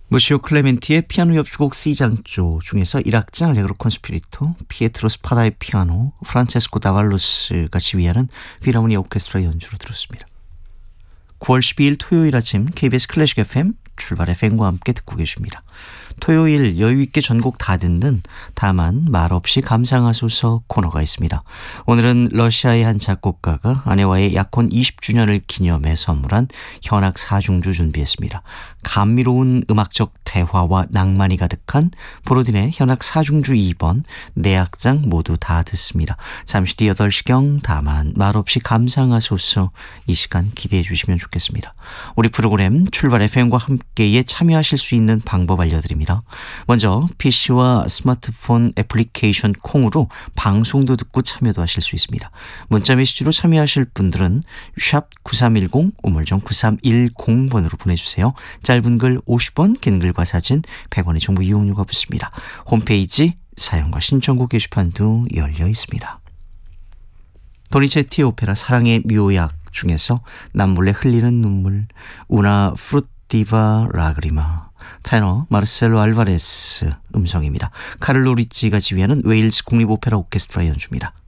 무시오 클레멘티의 피아노 협주곡 C장조 중에서 1악장 알레그로 콘스피리토, 피에트로 스파다의 피아노, 프란체스코 다발로스가 지휘하는 필하모니 오케스트라 연주로 들었습니다. 9월 12일 토요일 아침 KBS 클래식 FM 출발 FM과 함께 듣고 계십니다. 토요일 여유있게 전곡 다 듣는 다만 말없이 감상하소서 코너가 있습니다. 오늘은 러시아의 한 작곡가가 아내와의 약혼 20주년을 기념해 선물한 현악 4중주 준비했습니다. 감미로운 음악적 대화와 낭만이 가득한 보로딘의 현악 4중주 2번, 4악장 모두 다 듣습니다. 잠시 뒤 8시경 다만 말없이 감상하소서 이 시간 기대해 주시면 좋겠습니다. 우리 프로그램 출발 FM과 함께에 참여하실 수 있는 방법 알려드립니다. 먼저 PC와 스마트폰 애플리케이션 콩으로 방송도 듣고 참여도 하실 수 있습니다. 문자 메시지로 참여하실 분들은 샵 9310 우물정 9310번으로 보내주세요. 짧은 글 50원, 긴 글과 사진 100원의 정보 이용료가 붙습니다. 홈페이지 사연과 신청곡 게시판도 열려 있습니다. 도니체티 오페라 사랑의 묘약 중에서 남몰래 흘리는 눈물, 우나 프루티바 라그리마, 테너 마르셀로 알바레스 음성입니다. 카를로 리치가 지휘하는 웨일스 국립오페라 오케스트라 연주입니다.